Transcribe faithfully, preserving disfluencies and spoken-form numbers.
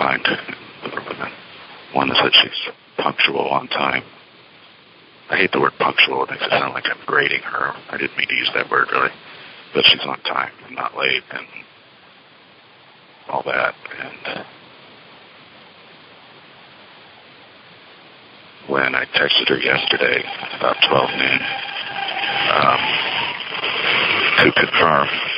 time to women. One that said she's punctual on time. I hate the word punctual. It makes it sound like I'm grading her. I didn't mean to use that word, really. But she's on time and not late and all that. And when I texted her yesterday about twelve noon um, to confirm